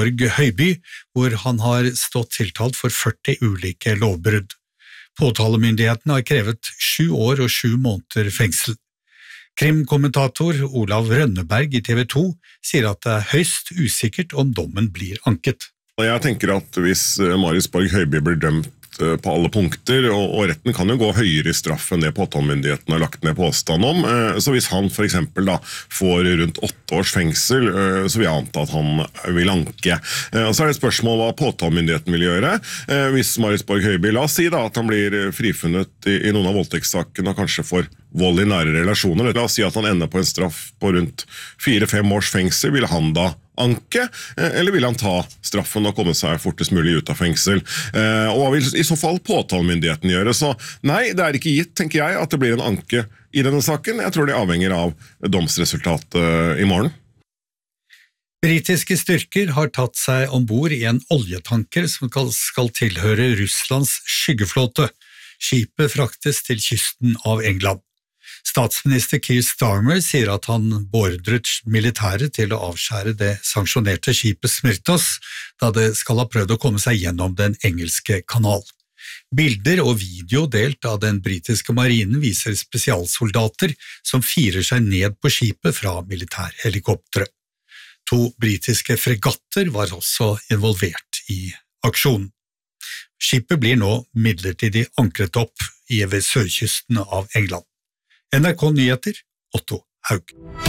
Borg Høiby, hvor han har stått tiltalt for 40 ulike lovbrudd. Påtalemyndigheten har krevet 7 år og 7 måneder fengsel. Krimkommentator Olav Rønneberg i TV 2 sier at det er høyst usikkert om dommen blir anket. Jeg tenker at hvis Marius Borg Høiby blir dømt på alle punkter, og retten kan jo gå høyere i straff enn det påtalemyndigheten har lagt ned påstand om, så hvis han for eksempel da får rundt 8 års fengsel, så vil jeg anta at han vil anke. Og så er det et spørsmål hva påtalemyndigheten vil gjøre. Hvis Marius Borg Høiby, la oss si da at han blir frifunnet i noen av voldtektssakene og kanskje får vold i nære relasjoner, la oss si at han ender på en straff på rundt 4-5 års fengsel, vil han da anke, eller vil han ta straffen og komme seg fortest mulig ut av fengsel? Og hva vil i så fall påtalemyndigheten gjøre? Så nei, det er ikke gitt, tenker jeg, at det blir en anke i denne saken. Jeg tror det avhenger av domsresultatet i morgen. Britiske styrker har tatt seg ombord i en oljetanker som skal tilhøre Russlands skyggeflåte. Skipet fraktes til kysten av England. Statsminister Keir Starmer sier at han beordret militæret til å avskjære det sanksjonerte skipet Smyrtos, da det skal ha prøvd å komme seg gjennom den engelske kanal. Bilder og video delt av den britiske marinen viser spesialsoldater som firer seg ned på skipet fra militærhelikoptre. 2 britiske fregatter var også involvert i aksjonen. Skipet blir nå midlertidig ankret opp ved sørkysten av England. NRK Nyheter, Otto Haug.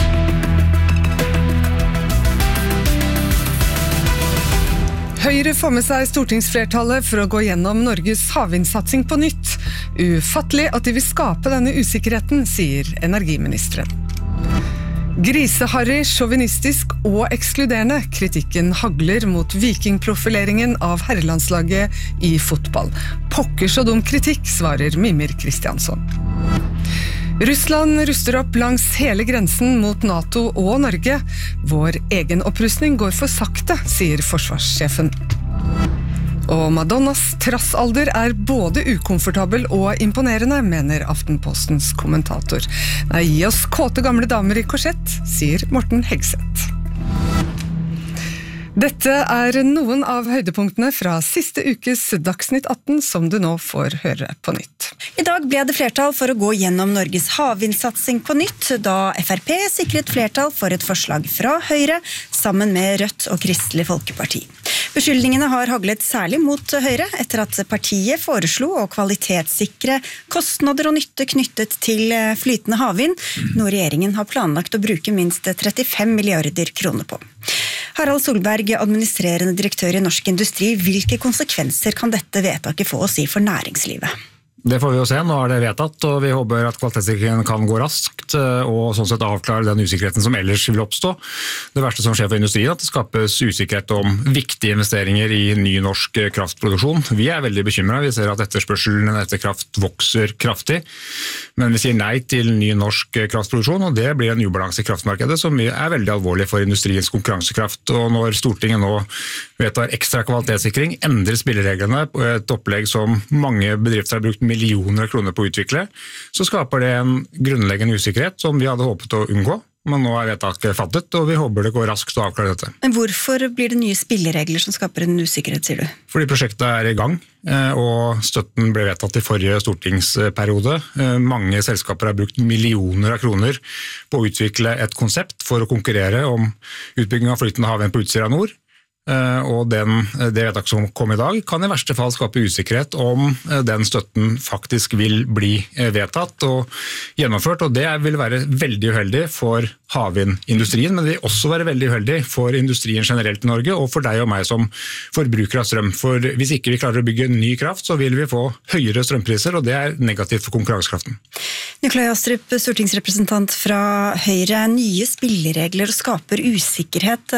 Høyre får med seg stortingsflertallet for å gå gjennom Norges havvindsatsing på nytt. Ufattelig at de vil skape denne usikkerheten, sier energiministeren. Griseharry, sjåvinistisk og ekskluderende. Kritikken hagler mot vikingprofileringen av herrelandslaget i fotball. Pokker så dum kritikk, svarer Mimir Kristiansson. Russland ruster opp langs hele grensen mot NATO og Norge. Vår egen opprustning går for sakte, sier forsvarssjefen. Og Madonnas trassalder er både ukomfortabel og imponerende, mener Aftenpostens kommentator. Nei, gi oss kåte gamle damer i korsett, sier Morten Hegseth. Dette er noen av høydepunktene fra siste ukes Dagsnytt 18 som du nå får høre på nytt. I dag ble det flertall for å gå gjennom Norges havvindsatsing på nytt, da FrP sikret flertall for et forslag fra Høyre sammen med Rødt og Kristelig Folkeparti. Beskyldningene har haglet særlig mot Høyre etter at partiet foreslo å kvalitetssikre kostnader og nytte knyttet til flytende havvind, noe regjeringen har planlagt å bruke minst 35 milliarder kroner på. Harald Solberg, administrerende direktør i Norsk Industri, hvilke konsekvenser kan dette vedtaket få å si for næringslivet? Det får vi jo se, nå er det vedtatt, og vi håper at kvalitetssikringen kan gå raskt, og sånn sett avklare den usikkerheten som ellers vil oppstå. Det verste som skjer for industrien er at det skapes usikkerhet om viktige investeringer i ny norsk kraftproduksjon. Vi er veldig bekymret, vi ser at etterspørselen etter kraft vokser kraftig, men vi sier nei til ny norsk kraftproduksjon, og det blir en ubalanse i kraftmarkedet som er veldig alvorlig for industriens konkurransekraft. Og når Stortinget nå vedtar ekstra kvalitetssikring, endrer spillereglene på et opplegg som mange bedrifter har brukt millioner av kroner på å utvikle, så skaper det en grunnleggende usikkerhet som vi hadde håpet å unngå. Men nå er vedtaket fattet, og vi håper det går raskt å avklare dette. Men hvorfor blir det nye spilleregler som skaper en usikkerhet, sier du? Fordi prosjektet er i gang, og støtten ble vedtatt i forrige stortingsperiode. Mange selskaper har brukt millioner av kroner på å utvikle et konsept for å konkurrere om utbygging av flytende havvind på Utsira Nord. Og det vedtaket som kom i dag kan i verste fall skape usikkerhet om den støtten faktisk vil bli vedtatt og gjennomført, og det vil være veldig uheldig for havvindindustrien, men det vil også være veldig uheldig for industrien generelt i Norge og for deg og meg som forbruker av strøm. For hvis ikke vi klarer å bygge ny kraft, så vil vi få høyere strømpriser, og det er negativt for konkurransekraften. Nikolai Astrup, stortingsrepresentant fra Høyre. Nye spilleregler skaper usikkerhet.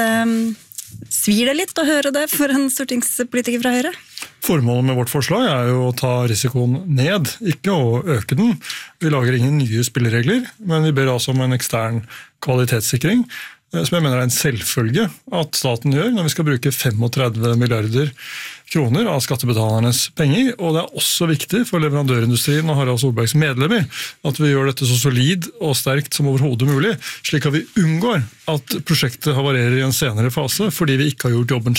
Svir det litt å høre det for en stortingspolitiker fra Høyre? Formålet med vårt forslag er jo å ta risikoen ned, ikke å øke den. Vi lager ingen nye spilleregler, men vi ber altså om en ekstern kvalitetssikring, som jeg mener er en selvfølge at staten gjør når vi skal bruke 35 milliarder kroner av skattebetalernes penger, og det er også viktig for leverandørindustrien og Harald Solbergs medlemmer at vi gjør dette så solid og sterkt som overhodet mulig, slik at vi unngår at prosjektet havarerer i en senere fase fordi vi ikke har gjort jobben